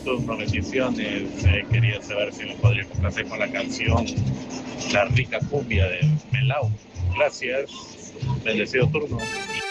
turno, bendiciones. Quería saber si me podría complacer con la canción La Rica Cumbia de Melau. Gracias. Bendecido turno.